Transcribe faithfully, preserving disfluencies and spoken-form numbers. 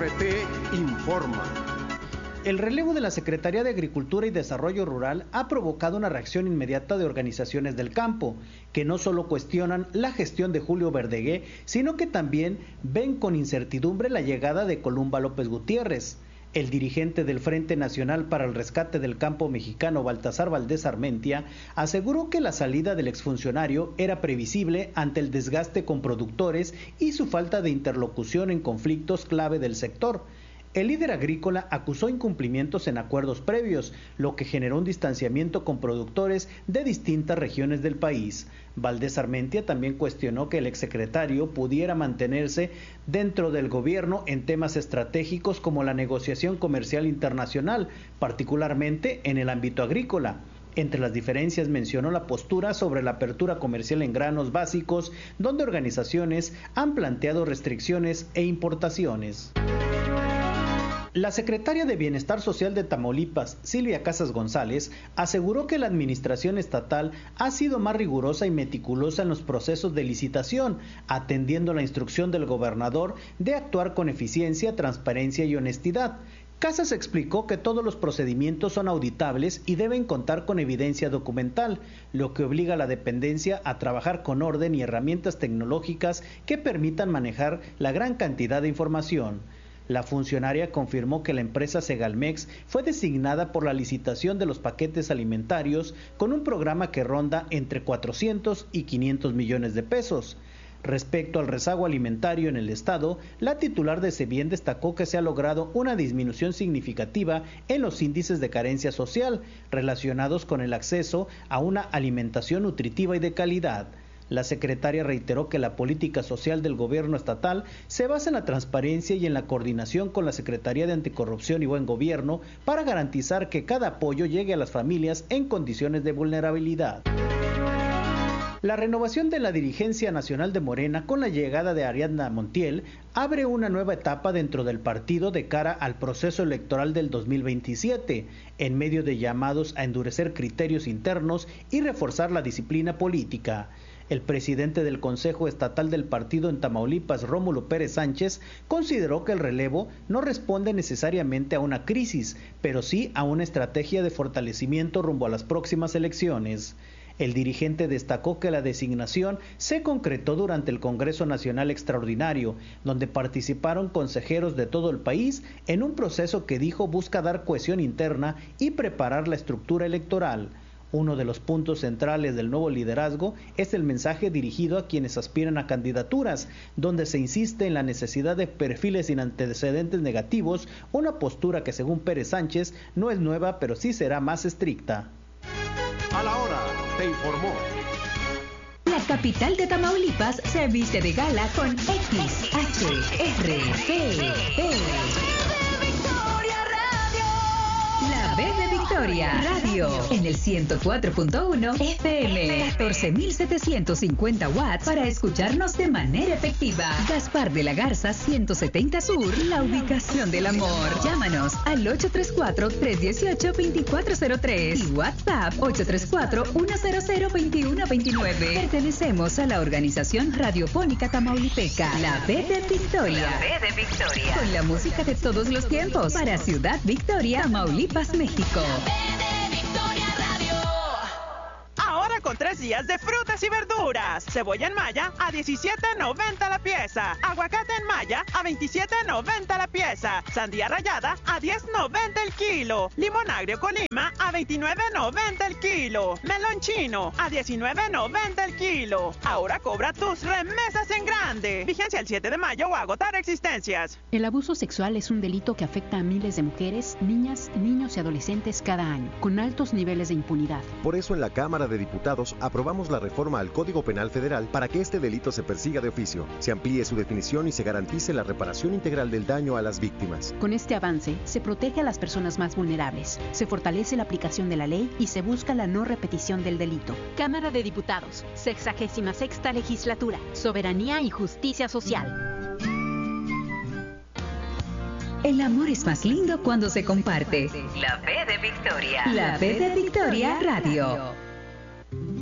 R T informa. El relevo de la Secretaría de Agricultura y Desarrollo Rural ha provocado una reacción inmediata de organizaciones del campo, que no solo cuestionan la gestión de Julio Verdegué, sino que también ven con incertidumbre la llegada de Columba López Gutiérrez. El dirigente del Frente Nacional para el Rescate del Campo Mexicano, Baltasar Valdés Armentia, aseguró que la salida del exfuncionario era previsible ante el desgaste con productores y su falta de interlocución en conflictos clave del sector. El líder agrícola acusó incumplimientos en acuerdos previos, lo que generó un distanciamiento con productores de distintas regiones del país. Valdés Armentia también cuestionó que el exsecretario pudiera mantenerse dentro del gobierno en temas estratégicos como la negociación comercial internacional, particularmente en el ámbito agrícola. Entre las diferencias mencionó la postura sobre la apertura comercial en granos básicos, donde organizaciones han planteado restricciones e importaciones. La secretaria de Bienestar Social de Tamaulipas, Silvia Casas González, aseguró que la administración estatal ha sido más rigurosa y meticulosa en los procesos de licitación, atendiendo la instrucción del gobernador de actuar con eficiencia, transparencia y honestidad. Casas explicó que todos los procedimientos son auditables y deben contar con evidencia documental, lo que obliga a la dependencia a trabajar con orden y herramientas tecnológicas que permitan manejar la gran cantidad de información. La funcionaria confirmó que la empresa Segalmex fue designada por la licitación de los paquetes alimentarios con un programa que ronda entre cuatrocientos y quinientos millones de pesos. Respecto al rezago alimentario en el estado, la titular de Sebien destacó que se ha logrado una disminución significativa en los índices de carencia social relacionados con el acceso a una alimentación nutritiva y de calidad. La secretaria reiteró que la política social del gobierno estatal se basa en la transparencia y en la coordinación con la Secretaría de Anticorrupción y Buen Gobierno para garantizar que cada apoyo llegue a las familias en condiciones de vulnerabilidad. La renovación de la dirigencia nacional de Morena con la llegada de Ariadna Montiel abre una nueva etapa dentro del partido de cara al proceso electoral del dos mil veintisiete, en medio de llamados a endurecer criterios internos y reforzar la disciplina política. El presidente del Consejo Estatal del partido en Tamaulipas, Rómulo Pérez Sánchez, consideró que el relevo no responde necesariamente a una crisis, pero sí a una estrategia de fortalecimiento rumbo a las próximas elecciones. El dirigente destacó que la designación se concretó durante el Congreso Nacional Extraordinario, donde participaron consejeros de todo el país en un proceso que dijo busca dar cohesión interna y preparar la estructura electoral. Uno de los puntos centrales del nuevo liderazgo es el mensaje dirigido a quienes aspiran a candidaturas, donde se insiste en la necesidad de perfiles sin antecedentes negativos, una postura que según Pérez Sánchez no es nueva, pero sí será más estricta. A la hora, te informó. La capital de Tamaulipas se viste de gala con X H R P P. La B de Victoria Radio en el ciento cuatro punto uno F M, catorce mil setecientos cincuenta watts para escucharnos de manera efectiva. Gaspar de la Garza ciento setenta Sur, la ubicación del amor. Llámanos al ocho tres cuatro, tres uno ocho, dos cuatro cero tres y WhatsApp ocho tres cuatro, uno cero cero, dos uno dos nueve. Pertenecemos a la organización radiofónica tamaulipeca, la B de Victoria. La B de Victoria. Con la música de todos los tiempos para Ciudad Victoria, Tamaulipas, México. Ahora con tres días de frutas y verduras. Cebolla en malla a diecisiete noventa la pieza. Aguacate en malla a veintisiete noventa la pieza. Sandía rallada a diez noventa el kilo. Limón agrio con lima a veintinueve noventa el kilo. Melón chino a diecinueve noventa el kilo. Ahora cobra tus remesas en grande. Vigencia el siete de mayo o agotar existencias. El abuso sexual es un delito que afecta a miles de mujeres, niñas, niños y adolescentes cada año, con altos niveles de impunidad. Por eso en la Cámara de Diputados aprobamos la reforma al Código Penal Federal para que este delito se persiga de oficio, se amplíe su definición y se garantice la reparación integral del daño a las víctimas. Con este avance, se protege a las personas más vulnerables, se fortalece la aplicación de la ley y se busca la no repetición del delito. Cámara de Diputados, sexagésima sexta legislatura, soberanía y justicia social. El amor es más lindo cuando se comparte. La B de Victoria. La B de Victoria Radio.